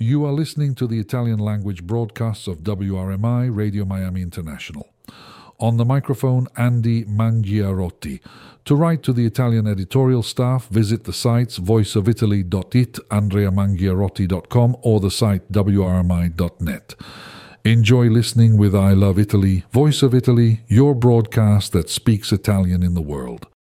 You are listening to the Italian language broadcasts of WRMI, Radio Miami International. On the microphone, Andy Mangiarotti. To write to the Italian editorial staff, visit the sites voiceofitaly.it, andreamangiarotti.com, or the site wrmi.net. Enjoy listening with I Love Italy, Voice of Italy, your broadcast that speaks Italian in the world.